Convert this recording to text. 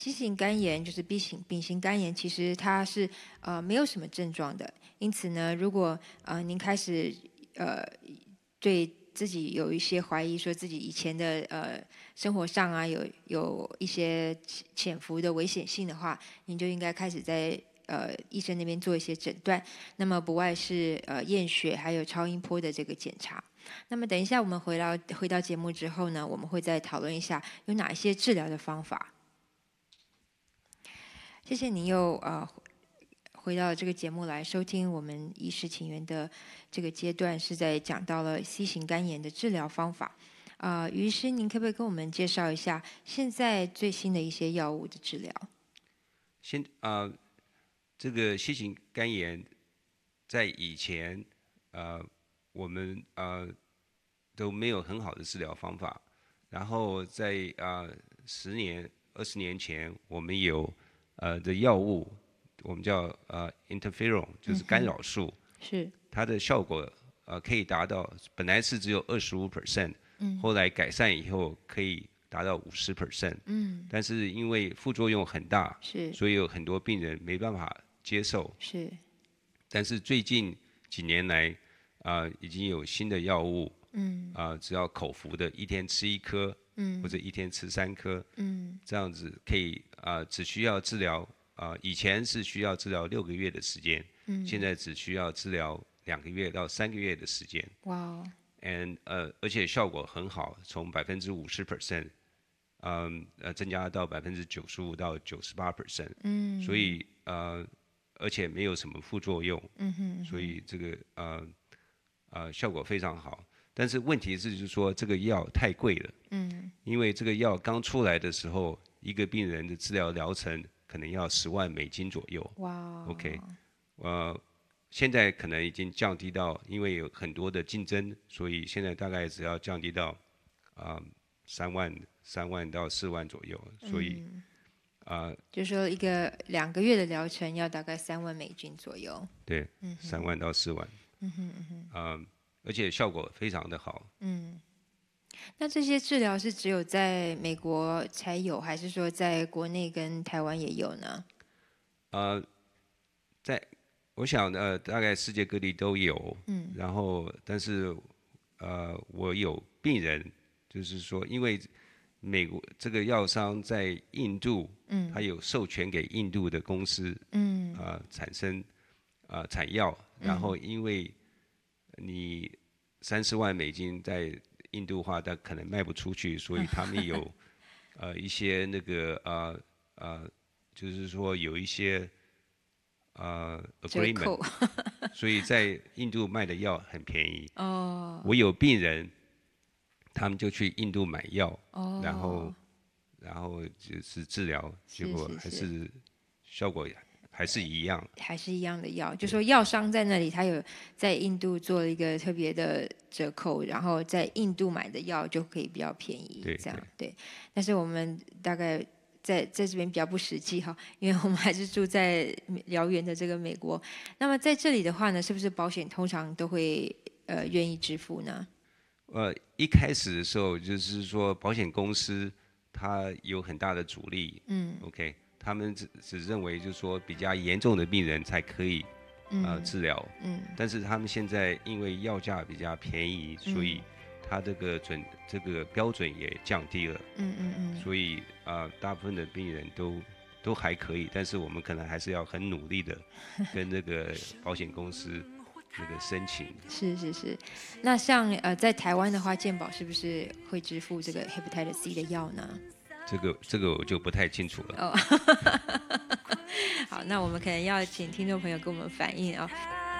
C 型肝炎就是 丙型肝炎，其实它是没有什么症状的。因此呢，如果您开始对自己有一些怀疑，说自己以前的生活上啊有一些潜伏的危险性的话，您就应该开始在医生那边做一些诊断。那么不外是验血还有超音波的这个检查。那么等一下我们回到节目之后呢，我们会再讨论一下有哪一些治疗的方法。谢谢您又回到这个节目来收听我们医师请源的这个阶段，是在讲到了 C 型肝炎的治疗方法。于医师，您可不可以跟我们介绍一下现在最新的一些药物的治疗？ 这个 C 型肝炎在以前我们都没有很好的治疗方法，然后在10年、20年前，我们有的药物，我们叫interferon， 就是干扰素， 是它的效果可以达到，本来是只有25%，后来改善以后可以达到50%，但是因为副作用很大，所以有很多病人没办法接受，但是最近几年来已经有新的药物，只要口服的，一天吃1颗，或者一天吃3颗，这样子可以只需要治疗以前是需要治疗6个月的时间，现在只需要治疗2个月到3个月的时间。 哇而且效果很好，从50%增加到95%到98%，所以而且没有什么副作用，所以这个效果非常好。但是问题是就是说这个药太贵了，因为这个药刚出来的时候，一个病人的治疗疗程可能要$10万左右。 哇 ，OK， 现在可能已经降低到，因为有很多的竞争，所以现在大概只要降低到3万到4万左右，所以就是说2个月的疗程要大概$3万左右。 对，3万到4万，而且效果非常的好。 那这些治疗是只有在美国才有，还是说在国内跟台湾也有呢？ 我想大概世界各地都有，然后但是我有病人，就是说因为美国这个药商在印度，他有授权给印度的公司，产生产药，然后因为你30万美金在印度话，但可能卖不出去，所以他们有一些那个就是说有一些agreement， 所以在印度卖的药很便宜。我有病人，他们就去印度买药，然后就是治疗，结果还是效果还是一样， 还是一样的药，就说药商在那里，他有在印度做了一个特别的折扣，然后在印度买的药就可以比较便宜，这样对。但是我们大概在这边比较不实际哈，因为我们还是住在遥远的这个美国。那么在这里的话呢，是不是保险通常都会愿意支付呢？ 一开始的时候就是说保险公司它有很大的阻力，OK。他们只认为就是说比较严重的病人才可以治疗，但是他们现在因为药价比较便宜，所以他这个标准也降低了，所以大部分的病人都还可以，但是我们可能还是要很努力的跟那个保险公司那个申请。 是。那像在台湾的话，健保是不是会支付这个 Hepatitis C 的药呢？ 这个我就不太清楚了。 好，那我们可能要请听众朋友跟我们反映啊。